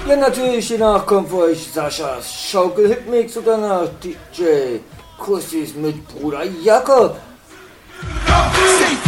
Ja, natürlich, danach kommt für euch Saschas Schaukel-Hitmix und danach DJ Kussis mit Bruder Jakob.